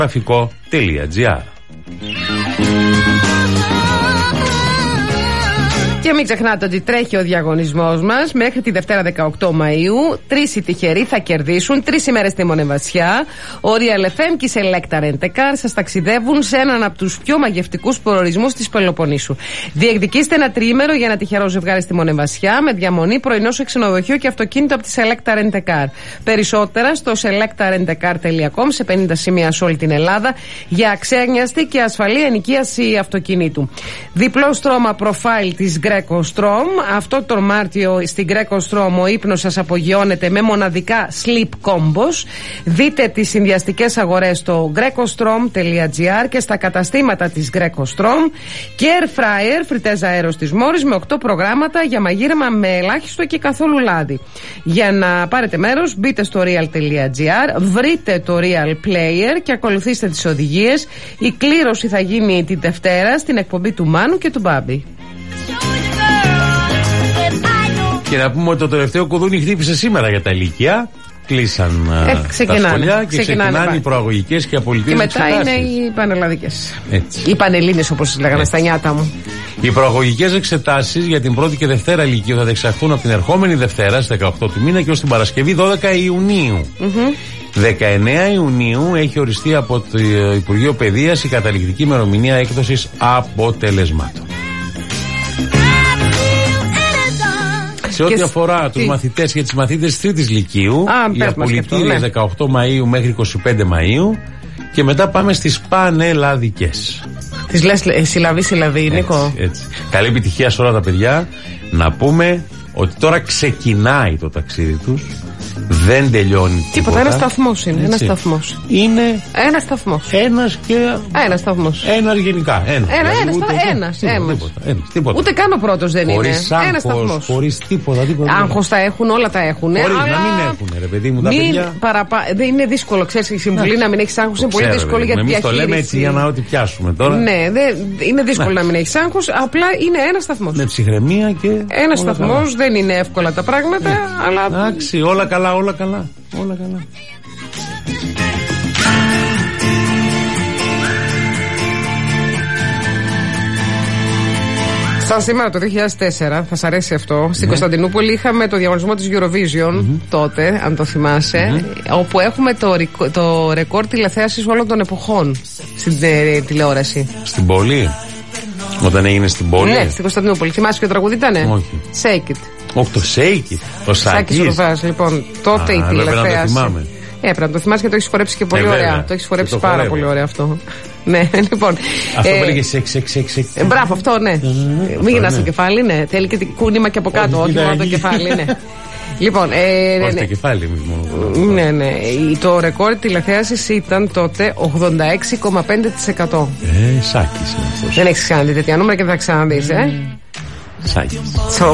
παφικό.gr. Και μην ξεχνάτε ότι τρέχει ο διαγωνισμός μας μέχρι τη Δευτέρα 18 Μαΐου. 3 οι τυχεροί θα κερδίσουν 3 ημέρες στη Μονεβασιά. Ο Real FM και η Selecta Rent a Car σας ταξιδεύουν σε έναν από τους πιο μαγευτικούς προορισμούς της Πελοποννήσου. Διεκδικήστε ένα τριήμερο για ένα τυχερό ζευγάρι στη Μονεβασιά με διαμονή, πρωινό σε ξενοδοχείο και αυτοκίνητο από τη Selecta Rent a Car. Περισσότερα στο selectarentacar.com, σε 50 σημεία σε όλη την Ελλάδα, για αξένιαστη και ασφαλή ενοικίαση αυτοκινήτου. Διπλό στρώμα προφάιλ της GrecoStrom. Αυτό το Μάρτιο στην GrecoStrom ο ύπνος σας απογειώνεται με μοναδικά sleep combos. Δείτε τις συνδυαστικές αγορές στο grecostrom.gr και στα καταστήματα της GrecoStrom. Και Air Fryer, φριτέζα αέρος της Μόρις με 8 προγράμματα για μαγείρεμα με ελάχιστο και καθόλου λάδι. Για να πάρετε μέρος μπείτε στο real.gr, βρείτε το Real Player και ακολουθήστε τις οδηγίες. Η κλήρωση θα γίνει τη Δευτέρα στην εκπομπή του Μάνου και του Μπάμπη. Και να πούμε ότι το τελευταίο κουδούνι χτύπησε σήμερα για τα ηλικία. Κλείσαν τα σχολεία και ξεκινάνε οι προαγωγικές και απολυτικές εξετάσεις. Και μετά είναι οι πανελλαδικές. Οι πανελλήνες, όπως λέγαμε στα νιάτα μου. Οι προαγωγικές εξετάσεις για την πρώτη και Δευτέρα ηλικίου θα διεξαχθούν από την ερχόμενη Δευτέρα στις 18 του μήνα και ως την Παρασκευή 12 Ιουνίου. 19 Ιουνίου έχει οριστεί από το Υπουργείο Παιδείας η καταληκτική ημερομηνία έκδοσης αποτελεσμάτων. Σε ό,τι αφορά τους μαθητές και τις μαθήτες τρίτης λυκείου, οι απολυτήριες 18 Μαΐου μέχρι 25 Μαΐου και μετά πάμε στις πανελλαδικές. Τις λες συλλαβή, Νίκο. Έτσι. Καλή επιτυχία σε όλα τα παιδιά. Να πούμε ότι τώρα ξεκινάει το ταξίδι τους. Δεν τελειώνει τίποτα. Ένας σταθμός είναι. Ένας σταθμός. Είναι ένας σταθμός. Ένας και. Ένας σταθμός. Ένας γενικά. Ένας. Ούτε καν ο πρώτος δεν είναι. Ένας σταθμός. Χωρίς τίποτα. Άγχος τα έχουν, όλα τα έχουν. Χωρίς να μην έχουν, ρε παιδί μου, τα παιδιά. Δεν είναι δύσκολο, ξέρεις, η συμβουλή να μην έχεις άγχος είναι πολύ δύσκολο για τη διαχείριση. Εμείς το λέμε έτσι για να ό,τι πιάσουμε τώρα. Ναι, είναι δύσκολο να μην έχεις άγχος, απλά είναι ένας σταθμός. Με ψυχραιμία και. Ένας σταθμός, δεν είναι εύκολα τα πράγματα, αλλά. Εντάξει, όλα καλά, όλα καλά. Όλα καλά. Σαν σήμερα το 2004, θα σ' αρέσει αυτό, στην Κωνσταντινούπολη είχαμε το διαγωνισμό της Eurovision τότε, αν το θυμάσαι, όπου έχουμε το ρεκόρ τηλεθέασης όλων των εποχών στην τηλεόραση. Στην πόλη? Όταν έγινε στην πόλη? Ναι, στην Κωνσταντινούπολη. Θυμάσαι ποιο τραγούδι ήτανε? Όχι. Shake It. Όχι, το Shake It. Το Σάκης Ρουβάς, λοιπόν, τότε η τηλεθέαση. Πρέπει να το θυμάσαι και το έχεις χορέψει και πολύ ωραία. Το έχεις χορέψει πάρα πολύ ωραία αυτό. Ναι, λοιπόν. Αυτό που έλεγε σεξ. Μπράβο, αυτό, ναι. Μην γυρνάς το κεφάλι, ναι. Θέλει και κούνημα και από κάτω, όχι μόνο το κεφάλι, ναι. Λοιπόν, όχι το κεφάλι μόνο. Ναι. Το ρεκόρ τηλεθέασης ήταν τότε 86,5%. Σάκης. Δεν έχεις ξαναδεί τέτοια νούμερα και δεν θα ξαναδείς, Σάκης.